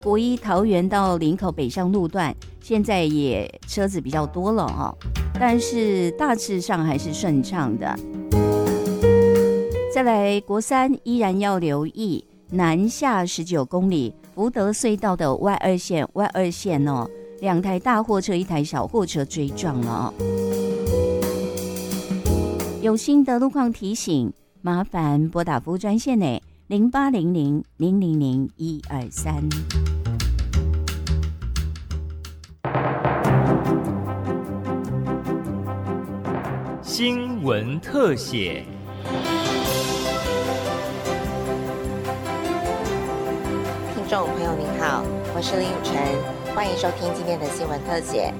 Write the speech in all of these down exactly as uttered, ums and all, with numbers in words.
国一桃园到林口北上路段，现在也车子比较多了哦，但是大致上还是顺畅的。再来，国三依然要留意南下十九公里福德隧道的 Y 二 线 Y 二 线哦，两台大货车一台小货车追撞了哦。有新的路况提醒，麻烦拨打服务专线内零八零零零零零一二三。 新闻特写。 听众朋友您好，我是林雨晨，欢迎收听今天的新闻特写。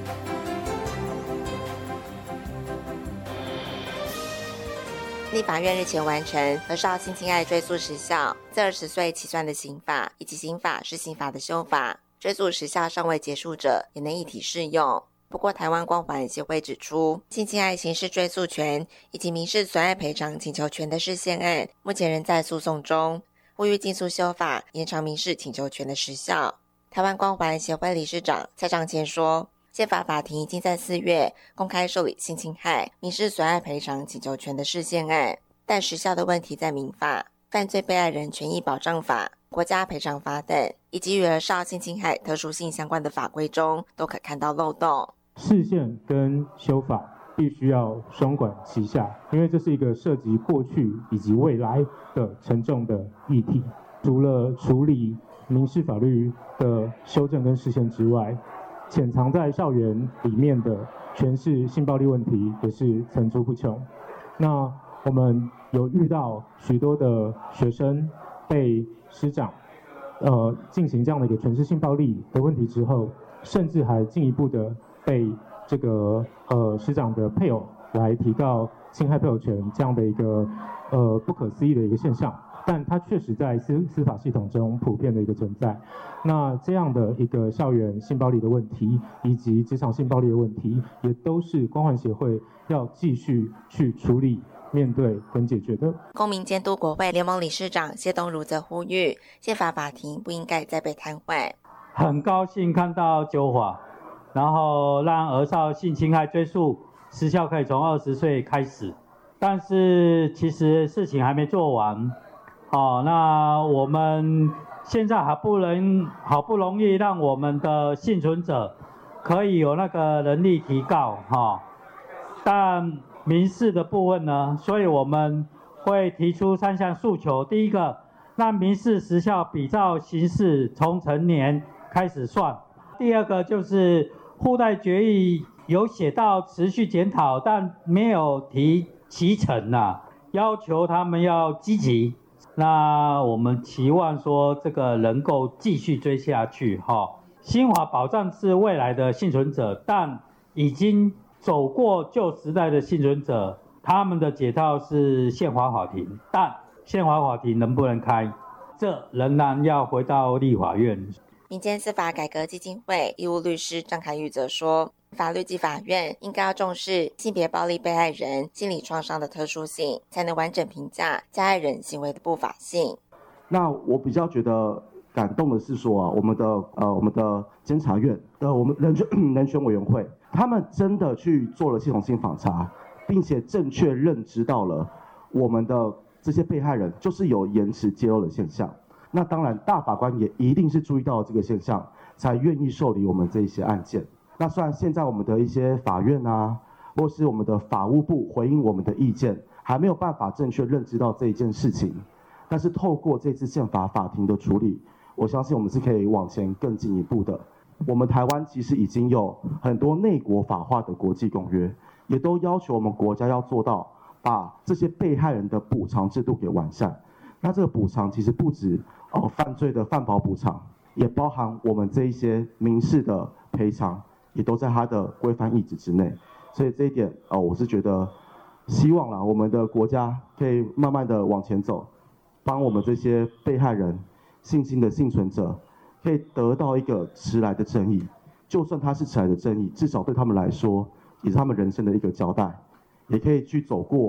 立法院日前完成儿少性侵害追诉时效自二十岁起算的刑法，以及刑法是刑法的修法，追诉时效尚未结束者也能一体适用。不过台湾光环协会指出，性侵害刑事追诉权以及民事损害赔偿请求权的释宪案目前仍在诉讼中，呼吁尽速修法，延长民事请求权的时效。台湾光环协会理事长蔡尚谦说，宪法法庭已经在四月公开受理性侵害民事损害赔偿请求权的释宪案，但时效的问题在民法、犯罪被害人权益保障法、国家赔偿法等，以及与儿少性侵害特殊性相关的法规中都可看到漏洞。 释宪跟修法必须要双管齐下，因为这是一个涉及过去以及未来的沉重的议题。除了处理民事法律的修正跟释宪之外，潜藏在校园里面的全是性暴力问题也是层出不穷。那我们有遇到许多的学生被师长呃进行这样的一个全是性暴力的问题之后，甚至还进一步的被这个呃师长的配偶来提告侵害配偶权这样的一个呃不可思议的一个现象，但它确实在司司法系统中普遍的一个存在。那这样的一个校园性暴力的问题，以及职场性暴力的问题，也都是光环协会要继续去处理、面对跟解决的。 公民监督国会联盟理事长谢东如则呼吁，宪法法庭不应该再被瘫痪。 很高兴看到修法，然后让儿少性侵害追诉时效可以从二十岁开始，但是其实事情还没做完。哦，那我们现在好不容好不容易让我们的幸存者可以有那个能力提告哈、哦，但民事的部分呢，所以我们会提出三项诉求。第一个，让民事时效比照刑事从成年开始算。第二个就是户代决议有写到持续检讨，但没有提期程啊，要求他们要积极。那我们期望说这个能够继续追下去哈。新法保障是未来的幸存者，但已经走过旧时代的幸存者，他们的解套是宪法法庭，但宪法法庭能不能开，这仍然要回到立法院。 民间司法改革基金会义务律师张凯玉则说，法律及法院应该要重视性别暴力被害人心理创伤的特殊性，才能完整评价加害人行为的不法性。 那我比较觉得感动的是说啊，我们的呃我们的监察院的我们人权人权委员会，他们真的去做了系统性访查，并且正确认知到了我们的这些被害人就是有延迟揭露的现象。那当然大法官也一定是注意到了这个现象，才愿意受理我们这一些案件。那虽然现在我们的一些法院啊，或是我们的法务部回应我们的意见，还没有办法正确认知到这一件事情，但是透过这次宪法法庭的处理，我相信我们是可以往前更进一步的。我们台湾其实已经有很多内国法化的国际公约，也都要求我们国家要做到把这些被害人的补偿制度给完善。那这个补偿其实不止哦犯罪的犯保补偿，也包含我们这一些民事的赔偿，也都在它的规范意旨之内。所以这一点哦，我是觉得希望啦，我们的国家可以慢慢的往前走，帮我们这些被害人、性侵的幸存者，可以得到一个迟来的正义。就算它是迟来的正义，至少对他们来说，也是他们人生的一个交代，也可以去走过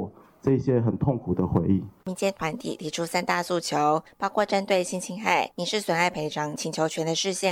这些很痛苦的回忆。 民间团体提出三大诉求，包括针对性侵害、民事损害赔偿请求权的释宪